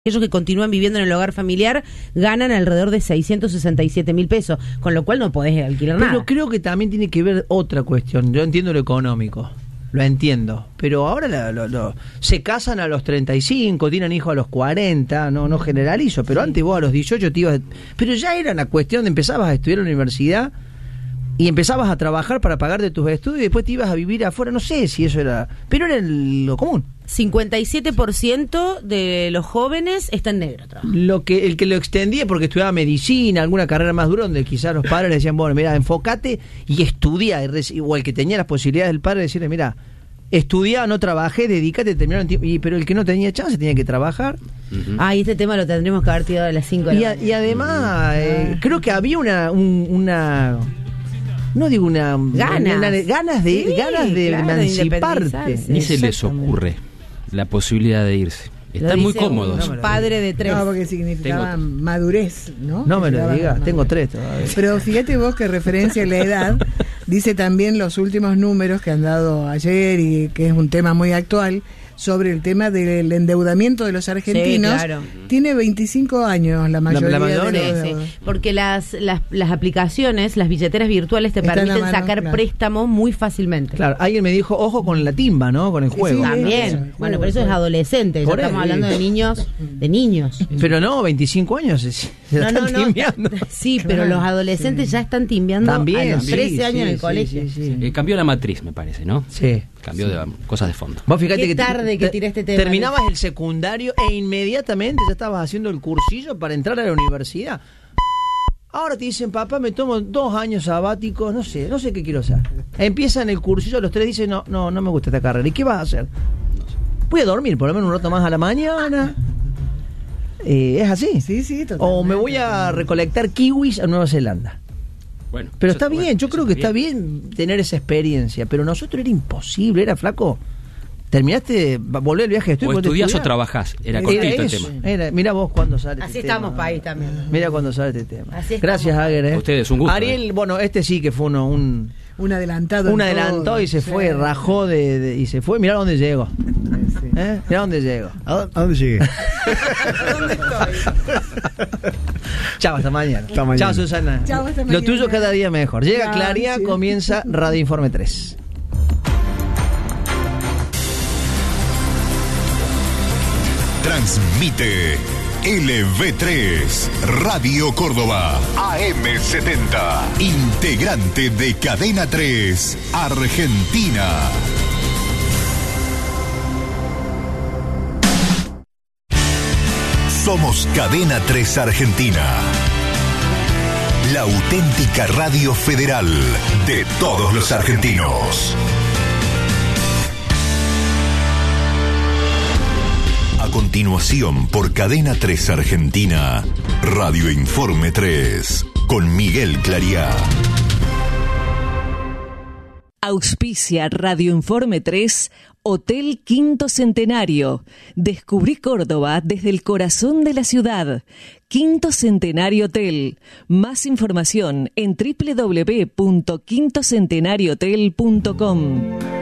Aquellos que continúan viviendo en el hogar familiar ganan alrededor de 667.000 pesos, con lo cual no podés alquilar nada. Pero creo que también tiene que ver otra cuestión. Yo entiendo lo económico, lo entiendo, pero ahora se casan a los 35, tienen hijos a los 40, no generalizo, pero antes vos a los 18 te ibas... Pero ya era una cuestión de empezabas a estudiar en la universidad y empezabas a trabajar para pagarte tus estudios y después te ibas a vivir afuera, no sé si eso era... Pero era lo común. 57% de los jóvenes está en negro. El que lo extendía porque estudiaba medicina, alguna carrera más dura, donde quizás los padres le decían, bueno, mira, enfócate y estudia, o el que tenía las posibilidades del padre decirle, mira, estudia, no trabajé, dedícate, terminaron tiempo. Pero el que no tenía chance tenía que trabajar. Y este tema lo tendremos que haber tirado a las 5 de la mañana. Y además, creo que había no digo ganas de emanciparte. Ni se les ocurre la posibilidad de irse. Están muy cómodos. Un padre de 3. No, porque significaba madurez, ¿no? No me lo digas, tengo 3 todavía. Pero fíjate vos que referencia a la edad, dice también los últimos números que han dado ayer y que es un tema muy actual, sobre el tema del endeudamiento de los argentinos. Sí, claro. Tiene 25 años la mayoría de los... Sí, porque las aplicaciones, las billeteras virtuales te permiten sacar préstamos muy fácilmente. Claro, alguien me dijo, ojo con la timba, ¿no? Con el juego. Sí, también. Bueno, pero eso es adolescente, ya estamos hablando de niños. Pero no, 25 años se están timbiando. Sí, pero los adolescentes ya están timbiando también, a los 13 años en el colegio. Cambió la matriz, me parece, ¿no? Sí. Cambió de cosas de fondo. Vos fíjate Qué tarde que tiré este tema. Terminabas el secundario e inmediatamente ya estabas haciendo el cursillo para entrar a la universidad. Ahora te dicen, papá, me tomo 2 años sabáticos, no sé qué quiero hacer. Empiezan el cursillo, a los 3 dicen, no me gusta esta carrera. ¿Y qué vas a hacer? Voy a dormir por lo menos un rato más a la mañana. ¿Es así? Sí, totalmente. O me voy a recolectar kiwis a Nueva Zelanda. Bueno, pero está bien, yo creo que está bien tener esa experiencia, pero nosotros era imposible, era flaco. Terminaste, volver el viaje de estudio. O estudiás o trabajás, era cortito el tema. Mira vos cuando sale así este estamos país también. Mira cuando sale este tema. Gracias, Aguer. A ustedes, un gusto. Ariel, bueno, este sí que fue un adelantado. Un adelantó y se fue, rajó y se fue. Mirá dónde llegó. Mirá dónde llego. ¿A dónde llegué? ¿Dónde estoy? Chao, hasta mañana. Chao, Susana. Chao, hasta mañana. Lo tuyo cada día mejor. Llega Claridad, comienza Radio Informe 3. Transmite LV3, Radio Córdoba, AM70, integrante de Cadena 3, Argentina. Somos Cadena 3 Argentina, la auténtica radio federal de todos los argentinos. A continuación, por Cadena 3 Argentina, Radio Informe 3, con Miguel Clariá. Auspicia Radio Informe 3, Hotel Quinto Centenario. Descubrí Córdoba desde el corazón de la ciudad. Quinto Centenario Hotel. Más información en www.quintocentenariohotel.com.